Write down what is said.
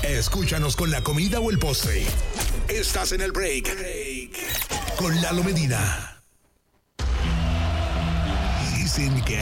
Escúchanos con la comida o el postre. Estás en el break. Con Lalo Medina. Dicen que